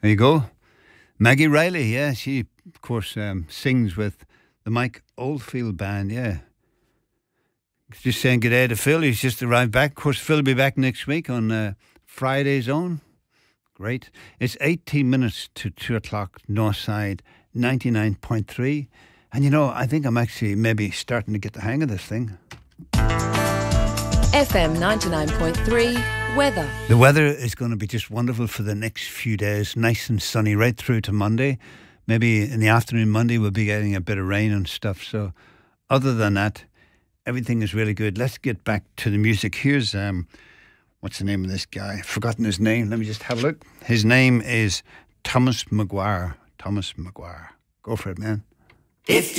There you go. Maggie Riley, yeah, she, of course, sings with the Mike Oldfield Band, yeah. Just saying good day to Phil. He's just arrived back. Of course, Phil will be back next week on Friday's Own. Great. It's 18 minutes to 2 o'clock, Northside 99.3. And you know, I think I'm actually maybe starting to get the hang of this thing. FM 99.3 weather. The weather is going to be just wonderful for the next few days. Nice and sunny right through to Monday. Maybe in the afternoon Monday we'll be getting a bit of rain and stuff. So other than that, everything is really good. Let's get back to the music. Here's, what's the name of this guy? I've forgotten his name. Let me just have a look. His name is Thomas Maguire. Thomas Maguire. Go for it, man. If